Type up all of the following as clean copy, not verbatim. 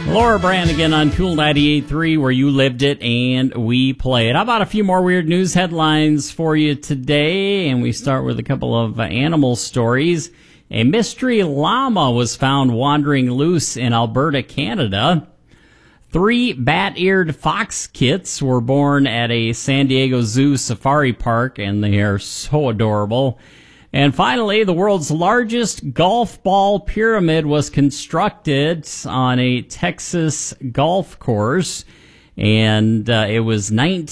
Laura Branigan on Cool 98.3, where you lived it and we play it. How about a few more weird news headlines for you today? And we start with a couple of animal stories. A mystery llama was found wandering loose in Alberta, Canada. 3 bat-eared fox kits were born at a San Diego Zoo safari park, and they are so adorable. And finally, the world's largest golf ball pyramid was constructed on a Texas golf course, and it was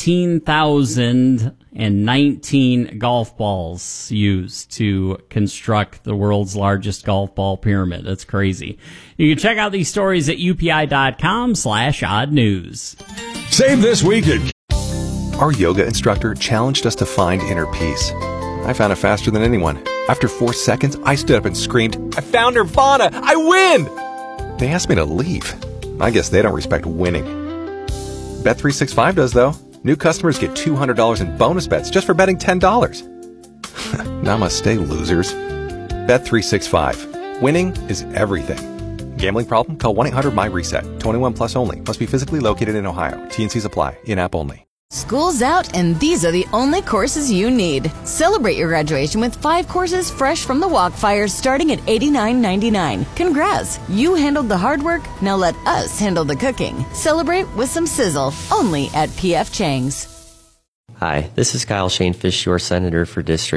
19,019 golf balls used to construct the world's largest golf ball pyramid. That's crazy. You can check out these stories at upi.com/odd news. Save this weekend. Our yoga instructor challenged us to find inner peace. I found it faster than anyone. After 4 seconds, I stood up and screamed, "I found Nirvana! I win!" They asked me to leave. I guess they don't respect winning. Bet365 does, though. New customers get $200 in bonus bets just for betting $10. Namaste, losers. Bet365. Winning is everything. Gambling problem? Call 1-800-MY-RESET. 21 plus only. Must be physically located in Ohio. T&Cs apply. In-app only. School's out, and these are the only courses you need. Celebrate your graduation with 5 courses fresh from the Walkfire starting at $89.99. Congrats! You handled the hard work, now let us handle the cooking. Celebrate with some sizzle, only at P.F. Chang's. Hi, this is Kyle Shanefish, your Senator for District